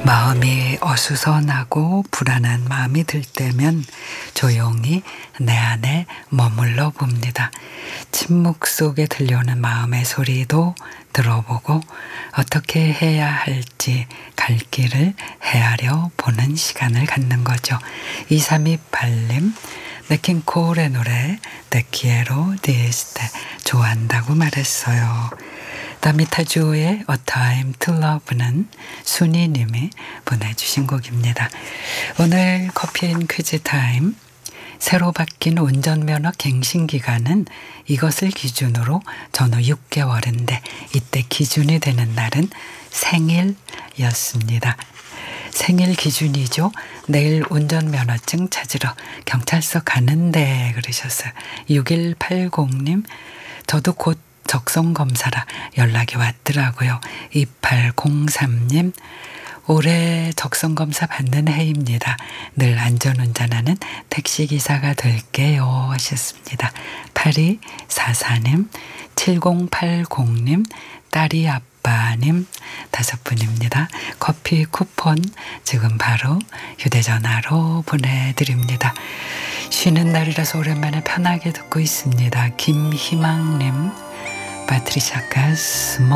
마음이 어수선하고 불안한 마음이 들 때면 조용히 내 안에 머물러 봅니다. 침묵 속에 들려오는 마음의 소리도 들어보고 어떻게 해야 할지 갈 길을 헤아려 보는 시간을 갖는 거죠. 2328님, 네킹 콜의 노래 Te quiero desde 좋아한다고 말했어요. 다미타주의 A Time to Love는 순이님이 보내주신 곡입니다. 오늘 커피앤 퀴즈 타임. 새로 바뀐 운전면허 갱신 기간은 이것을 기준으로 전후 6개월인데 이때 기준이 되는 날은 생일이었습니다. 생일 기준이죠. 내일 운전면허증 찾으러 경찰서 가는데 그러셨어요. 6180님, 저도 곧 적성검사라 연락이 왔더라고요. 2803님, 올해 적성검사 받는 해입니다. 늘 안전운전하는 택시기사가 될게요 하셨습니다. 8244님, 7080님, 딸이 아빠님 5분입니다. 커피 쿠폰 지금 바로 휴대전화로 보내드립니다. 쉬는 날이라서 오랜만에 편하게 듣고 있습니다. 김희망님, 파트리샤 가스모